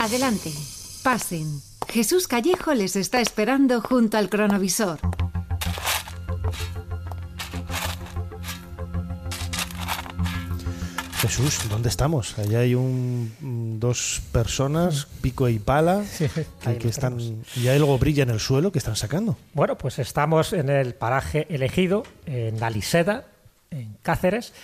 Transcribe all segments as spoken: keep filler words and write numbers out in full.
Adelante, pasen. Jesús Callejo les está esperando junto al cronovisor. Jesús, ¿dónde estamos? Allá hay un, dos personas, pico y pala, sí, que, que están, y hay algo brilla en el suelo que están sacando. Bueno, pues estamos en el paraje elegido, en Aliseda, en Cáceres,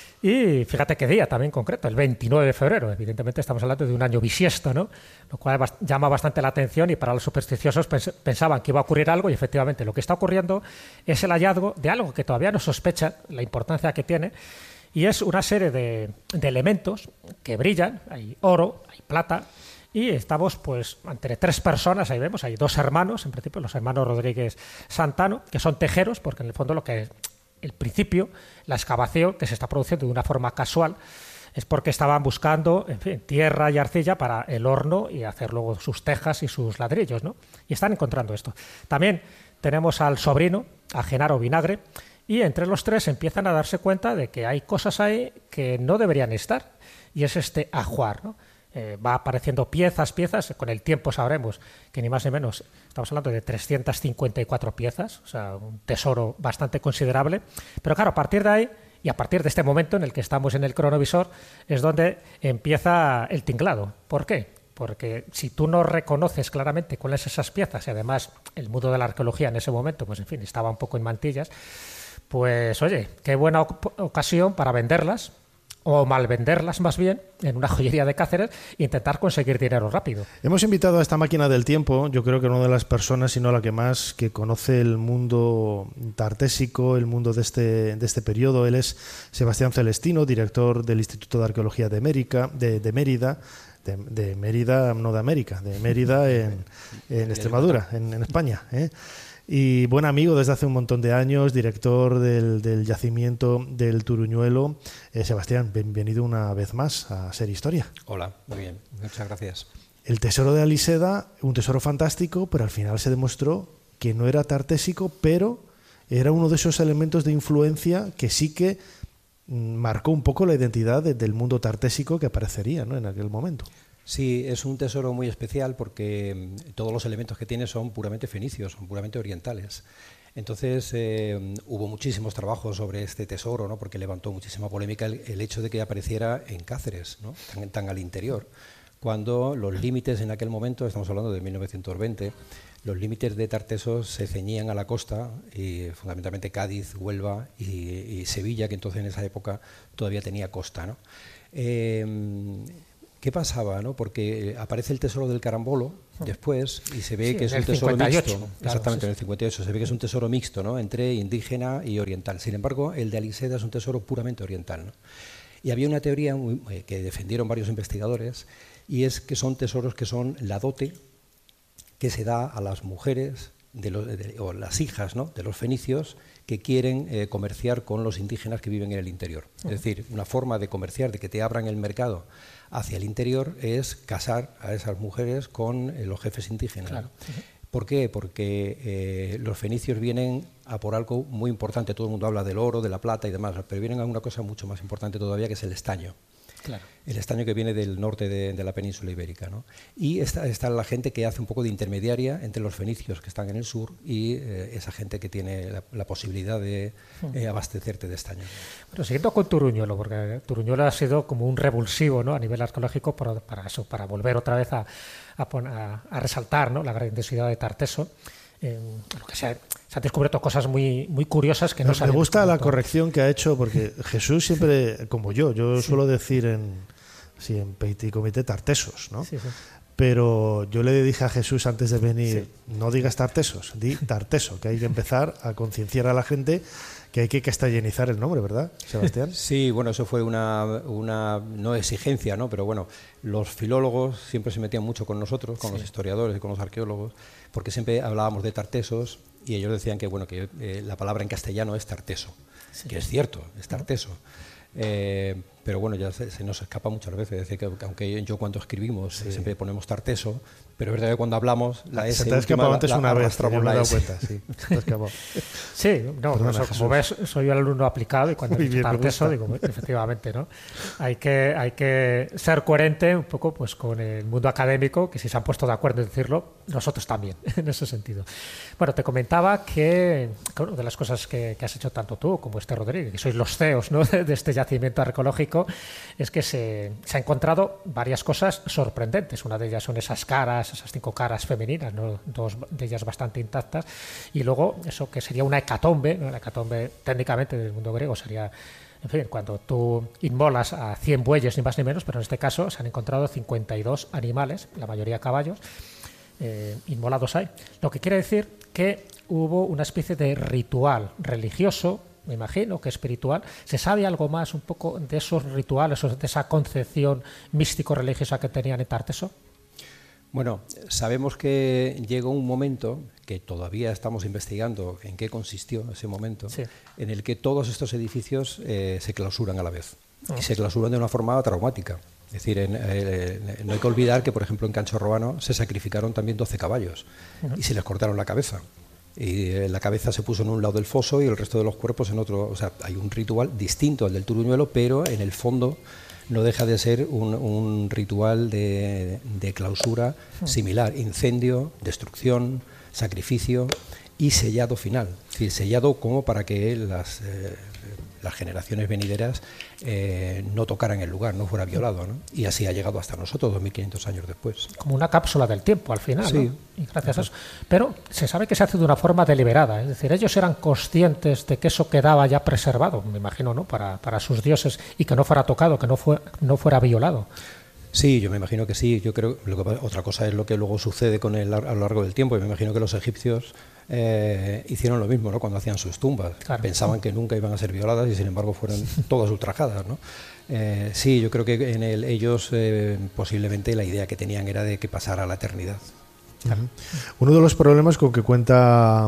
y fíjate qué día también concreto, el veintinueve de febrero. Evidentemente estamos hablando de un año bisiesto, ¿no? Lo cual llama bastante la atención, y para los supersticiosos pens pensaban que iba a ocurrir algo, y efectivamente lo que está ocurriendo es el hallazgo de algo que todavía no sospechan la importancia que tiene. Y es una serie de, de elementos que brillan, hay oro, hay plata, y estamos pues entre tres personas, ahí vemos, hay dos hermanos, en principio los hermanos Rodríguez Santano, que son tejeros, porque en el fondo lo que es el principio, la excavación que se está produciendo de una forma casual, es porque estaban buscando, en fin, tierra y arcilla para el horno y hacer luego sus tejas y sus ladrillos, ¿no? Y están encontrando esto. También tenemos al sobrino, a Genaro Vinagre, y entre los tres empiezan a darse cuenta de que hay cosas ahí que no deberían estar, y es este ajuar, ¿no? Eh, va apareciendo piezas, piezas, con el tiempo sabremos que ni más ni menos, estamos hablando de trescientas cincuenta y cuatro piezas, o sea, un tesoro bastante considerable, pero claro, a partir de ahí, y a partir de este momento en el que estamos en el cronovisor, es donde empieza el tinglado. ¿Por qué? Porque si tú no reconoces claramente cuáles son esas piezas, y además el mundo de la arqueología en ese momento, pues en fin, estaba un poco en mantillas, pues oye, qué buena ocasión para venderlas, o mal venderlas más bien, en una joyería de Cáceres, e intentar conseguir dinero rápido. Hemos invitado a esta máquina del tiempo, yo creo que una de las personas, si no la que más, que conoce el mundo tartésico, el mundo de este, de este periodo. Él es Sebastián Celestino, director del Instituto de Arqueología de, América, de, de Mérida, de, de Mérida, no de América, de Mérida en, en Extremadura, en, en España, ¿eh? Y buen amigo desde hace un montón de años, director del, del yacimiento del Turuñuelo. Eh, Sebastián, bienvenido una vez más a Ser Historia. Hola, muy bien, muchas gracias. El tesoro de Aliseda, un tesoro fantástico, pero al final se demostró que no era tartésico, pero era uno de esos elementos de influencia que sí que marcó un poco la identidad de, del mundo tartésico que aparecería, ¿no?, en aquel momento. Sí, es un tesoro muy especial porque todos los elementos que tiene son puramente fenicios, son puramente orientales. Entonces eh, hubo muchísimos trabajos sobre este tesoro, ¿no?, porque levantó muchísima polémica el, el hecho de que apareciera en Cáceres, ¿no?, tan, tan al interior, cuando los límites en aquel momento, estamos hablando de mil novecientos veinte, los límites de Tartesos se ceñían a la costa, y fundamentalmente Cádiz, Huelva y, y Sevilla, que entonces en esa época todavía tenía costa, ¿no? Eh, ¿Qué pasaba, no? Porque aparece el tesoro del Carambolo después y se ve sí, que es un tesoro cincuenta y ocho, mixto. Claro, exactamente, sí, en el cincuenta y ocho se ve que es un tesoro mixto, ¿no?, entre indígena y oriental. Sin embargo, el de Aliseda es un tesoro puramente oriental, ¿no? Y había una teoría muy, eh, que defendieron varios investigadores, y es que son tesoros que son la dote que se da a las mujeres de los, de, o las hijas, ¿no?, de los fenicios que quieren eh, comerciar con los indígenas que viven en el interior. Uh-huh. Es decir, una forma de comerciar, de que te abran el mercado hacia el interior, es casar a esas mujeres con eh, los jefes indígenas. Claro. Uh-huh. ¿Por qué? Porque eh, los fenicios vienen a por algo muy importante. Todo el mundo habla del oro, de la plata y demás, pero vienen a una cosa mucho más importante todavía, que es el estaño. Claro. El estaño que viene del norte de, de la península ibérica, ¿no? Y está, está la gente que hace un poco de intermediaria entre los fenicios que están en el sur y eh, esa gente que tiene la, la posibilidad de eh, abastecerte de estaño. Bueno, siguiendo con Turuñuelo, porque Turuñuelo ha sido como un revulsivo, ¿no?, a nivel arqueológico para, para eso, para volver otra vez a, a, a, a resaltar, ¿no?, la grandiosidad de Tarteso. Eh, lo que sea, se han descubierto cosas muy, muy curiosas que no se Me gusta la corrección que ha hecho, porque Jesús siempre, como yo, yo sí. suelo decir en, sí, en Petit Comité Tartesos, ¿no? Sí, sí. Pero yo le dije a Jesús antes de venir, sí. no digas Tartesos, di Tarteso, que hay que empezar a concienciar a la gente que hay que castellanizar el nombre, ¿verdad, Sebastián? Sí, bueno, eso fue una, una no exigencia, ¿no? Pero bueno, los filólogos siempre se metían mucho con nosotros, con sí. los historiadores y con los arqueólogos, porque siempre hablábamos de Tartesos y ellos decían que, bueno, que eh, la palabra en castellano es Tarteso, sí. que es cierto, es Tarteso. Eh, pero bueno, ya se, se nos escapa muchas veces. Es decir, que aunque yo cuando escribimos sí. siempre ponemos Tarteso, pero es verdad que cuando hablamos la S se te ha escapado antes una vez, yo me he dado cuenta, sí. Te sí, no, Perdona, eso, como ves, soy el alumno aplicado y cuando digo Tarteso digo, efectivamente, ¿no? Hay que, hay que ser coherente un poco pues con el mundo académico, que si se han puesto de acuerdo en decirlo, nosotros también, en ese sentido. Bueno, te comentaba que, que una de las cosas que, que has hecho tanto tú como este Rodríguez, que sois los C E Os, ¿no?, de este yacimiento arqueológico, es que se, se ha encontrado varias cosas sorprendentes. Una de ellas son esas caras, esas cinco caras femeninas, ¿no?, dos de ellas bastante intactas, y luego eso que sería una hecatombe, ¿no? La hecatombe técnicamente del mundo griego sería, en fin, cuando tú inmolas a cien bueyes, ni más ni menos, pero en este caso se han encontrado cincuenta y dos animales, la mayoría caballos, eh, inmolados ahí. Lo que quiere decir que hubo una especie de ritual religioso, me imagino que espiritual. ¿Se sabe algo más un poco de esos rituales o de esa concepción místico-religiosa que tenían en Tarteso? Bueno, sabemos que llegó un momento, que todavía estamos investigando en qué consistió ese momento, sí. en el que todos estos edificios eh, se clausuran a la vez. Oh. Y se clausuran de una forma traumática. Es decir, en, eh, no hay que olvidar que, por ejemplo, en Cancho Robano se sacrificaron también doce caballos uh-huh. y se les cortaron la cabeza. Y eh, la cabeza se puso en un lado del foso y el resto de los cuerpos en otro. O sea, hay un ritual distinto al del Turuñuelo, pero en el fondo no deja de ser un, un ritual de, de clausura similar: incendio, destrucción, sacrificio y sellado final. Es decir, sellado como para que las, eh, las generaciones venideras eh, no tocaran el lugar, no fuera violado, ¿no? Y así ha llegado hasta nosotros dos mil quinientos años después. Como una cápsula del tiempo al final, sí. ¿no? Y gracias a eso. Pero se sabe que se hace de una forma deliberada, es decir, ellos eran conscientes de que eso quedaba ya preservado, me imagino, ¿no?, para, para sus dioses, y que no fuera tocado, que no, fue, no fuera violado. Sí, yo me imagino que sí. Yo creo lo que otra cosa es lo que luego sucede con el, a lo largo del tiempo. Y me imagino que los egipcios eh, hicieron lo mismo, ¿no?, cuando hacían sus tumbas. Claro. Pensaban que nunca iban a ser violadas y sin embargo fueron todas ultrajadas, ¿no? Eh, sí, yo creo que en el, ellos eh, posiblemente la idea que tenían era de que pasara la eternidad. Claro. Uno de los problemas con que cuenta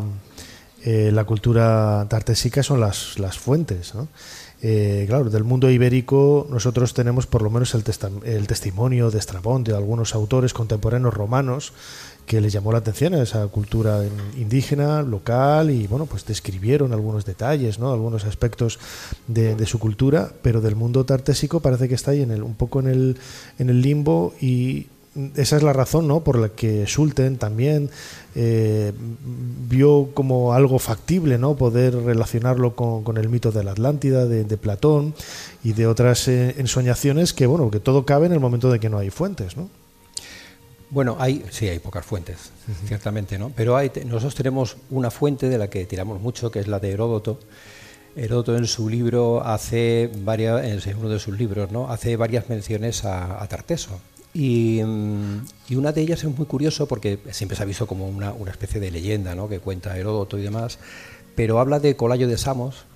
eh, la cultura tartésica son las, las fuentes, ¿no? Eh, claro, del mundo ibérico nosotros tenemos por lo menos el, testa- el testimonio de Estrabón, de algunos autores contemporáneos romanos que les llamó la atención a esa cultura indígena, local, y bueno, pues describieron algunos detalles, ¿no?, algunos aspectos de, de su cultura, pero del mundo tartésico parece que está ahí en el, un poco en el, en el limbo, y esa es la razón, ¿no?, por la que Schulten también eh, vio como algo factible, ¿no?, poder relacionarlo con, con el mito de la Atlántida, de, de Platón y de otras eh, ensoñaciones que, bueno, que todo cabe en el momento de que no hay fuentes, ¿no? Bueno, hay, sí, hay pocas fuentes, uh-huh. ciertamente, ¿no? Pero hay, nosotros tenemos una fuente de la que tiramos mucho, que es la de Heródoto. Heródoto en su libro hace varias, en uno de sus libros, ¿no?, hace varias menciones a, a Tarteso. Y, y una de ellas es muy curioso porque siempre se ha visto como una, una especie de leyenda, ¿no?, que cuenta Heródoto y demás, pero habla de Colayo de Samos,